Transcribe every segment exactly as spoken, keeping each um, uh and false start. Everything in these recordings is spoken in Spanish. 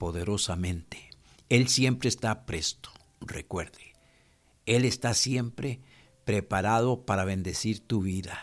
poderosamente. Él siempre está presto, recuerde. Él está siempre preparado para bendecir tu vida.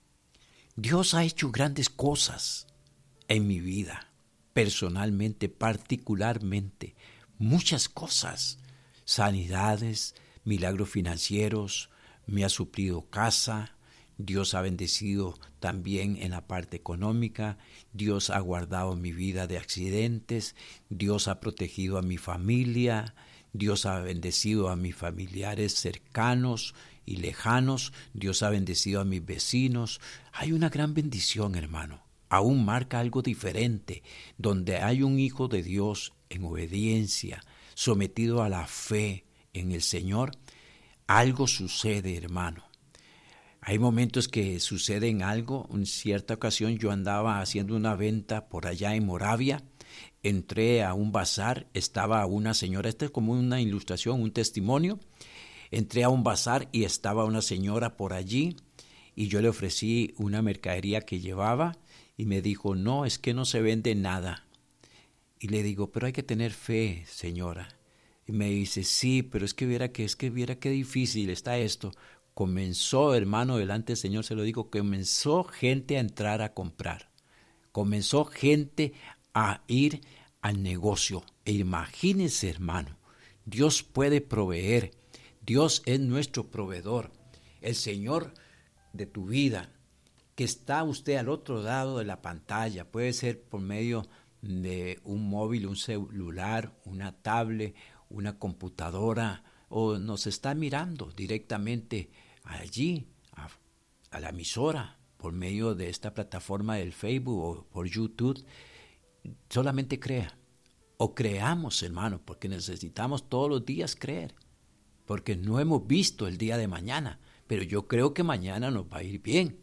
Dios ha hecho grandes cosas en mi vida, personalmente, particularmente, muchas cosas, sanidades, milagros financieros, me ha suplido casa, Dios ha bendecido también en la parte económica, Dios ha guardado mi vida de accidentes, Dios ha protegido a mi familia, Dios ha bendecido a mis familiares cercanos y lejanos, Dios ha bendecido a mis vecinos. Hay una gran bendición, hermano. Aún marca algo diferente, donde hay un hijo de Dios en obediencia, sometido a la fe en el Señor, algo sucede, hermano. Hay momentos que suceden algo. En cierta ocasión yo andaba haciendo una venta por allá en Moravia, entré a un bazar, estaba una señora, esto es como una ilustración, un testimonio, entré a un bazar y estaba una señora por allí y yo le ofrecí una mercadería que llevaba y me dijo, no, es que no se vende nada. Y le digo, pero hay que tener fe, señora. Y me dice, sí, pero es que viera que, es que viera qué difícil está esto. Comenzó, hermano, delante del Señor se lo digo, comenzó gente a entrar a comprar. Comenzó gente a ir al negocio. E imagínense, hermano, Dios puede proveer. Dios es nuestro proveedor. El Señor de tu vida, que está usted al otro lado de la pantalla, puede ser por medio de un móvil, un celular, una tablet, una computadora, o nos está mirando directamente allí, a, a la emisora, por medio de esta plataforma del Facebook o por YouTube. Solamente crea, o creamos, hermano, porque necesitamos todos los días creer, porque no hemos visto el día de mañana, pero yo creo que mañana nos va a ir bien.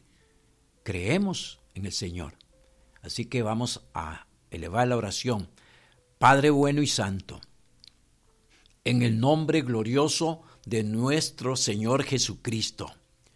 Creemos en el Señor. Así que vamos a elevar la oración. Padre bueno y santo, en el nombre glorioso de nuestro Señor Jesucristo,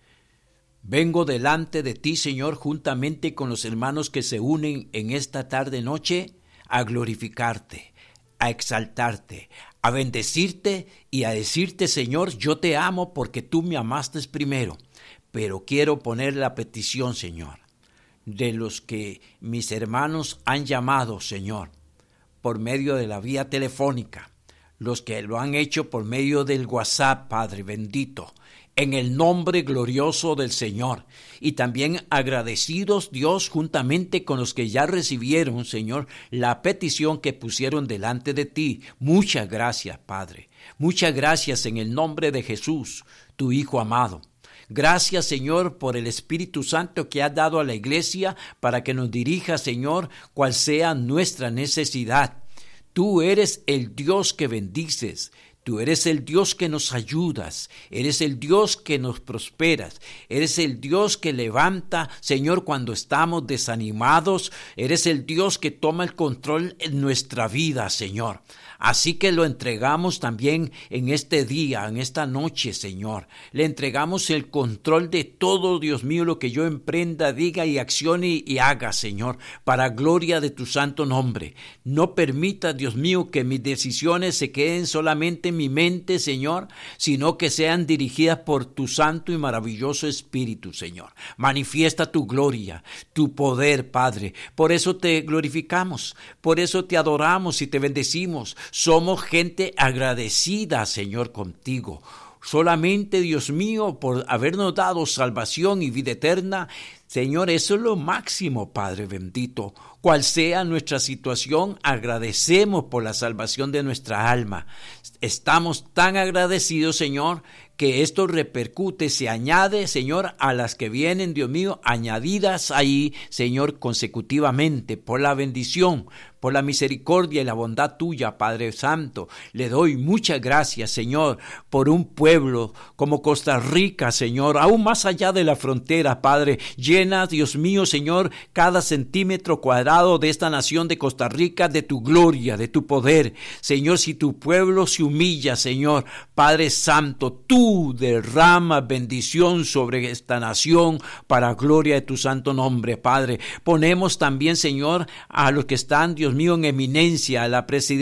vengo delante de ti, Señor, juntamente con los hermanos que se unen en esta tarde-noche a glorificarte, a exaltarte, a bendecirte y a decirte, Señor, yo te amo porque tú me amaste primero. Pero quiero poner la petición, Señor, de los que mis hermanos han llamado, Señor, por medio de la vía telefónica, los que lo han hecho por medio del WhatsApp, Padre bendito, en el nombre glorioso del Señor. Y también agradecidos, Dios, juntamente con los que ya recibieron, Señor, la petición que pusieron delante de ti. Muchas gracias, Padre. Muchas gracias en el nombre de Jesús, tu Hijo amado. Gracias, Señor, por el Espíritu Santo que has dado a la iglesia para que nos dirija, Señor, cual sea nuestra necesidad. Tú eres el Dios que bendices. Tú eres el Dios que nos ayudas, eres el Dios que nos prosperas, eres el Dios que levanta, Señor, cuando estamos desanimados, eres el Dios que toma el control en nuestra vida, Señor. Así que lo entregamos también en este día, en esta noche, Señor. Le entregamos el control de todo, Dios mío, lo que yo emprenda, diga y accione y haga, Señor, para gloria de tu santo nombre. No permita, Dios mío, que mis decisiones se queden solamente en mi mente, Señor, sino que sean dirigidas por tu santo y maravilloso Espíritu, Señor. Manifiesta tu gloria, tu poder, Padre. Por eso te glorificamos, por eso te adoramos y te bendecimos. Somos gente agradecida, Señor, contigo. Solamente, Dios mío, por habernos dado salvación y vida eterna. Señor, eso es lo máximo, Padre bendito. Cual sea nuestra situación, agradecemos por la salvación de nuestra alma. Estamos tan agradecidos, Señor, que esto repercute, se añade, Señor, a las que vienen, Dios mío, añadidas ahí, Señor, consecutivamente, por la bendición, por la misericordia y la bondad tuya, Padre Santo. Le doy muchas gracias, Señor, por un pueblo como Costa Rica, Señor, aún más allá de la frontera, Padre. Llena, Dios mío, Señor, cada centímetro cuadrado de esta nación de Costa Rica de tu gloria, de tu poder. Señor, si tu pueblo se humilla, Señor, Padre Santo, tú derrama bendición sobre esta nación para gloria de tu santo nombre, Padre. Ponemos también, Señor, a los que están, Dios mío, en eminencia, a la presidencia